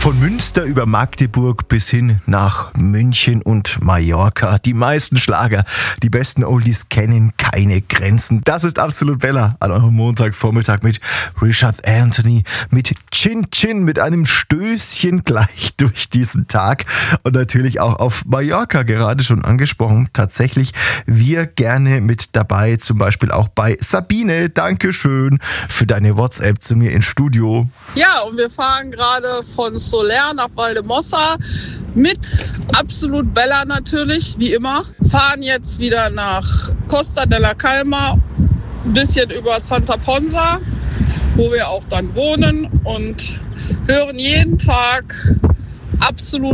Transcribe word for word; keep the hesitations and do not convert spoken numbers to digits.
Von Münster über Magdeburg bis hin nach München und Mallorca. Die meisten Schlager, die besten Oldies kennen keine Grenzen. Das ist Absolut Bella an eurem Montagvormittag mit Richard Anthony, mit Chin Chin, mit einem Stößchen gleich durch diesen Tag. Und natürlich auch auf Mallorca, gerade schon angesprochen. Tatsächlich wir gerne mit dabei, zum Beispiel auch bei Sabine. Dankeschön für deine WhatsApp zu mir ins Studio. Ja, und wir fahren gerade von Soler nach Valdemossa mit Absolut Bella natürlich, wie immer. Fahren jetzt wieder nach Costa della Calma, ein bisschen über Santa Ponsa, wo wir auch dann wohnen, und hören jeden Tag Absolut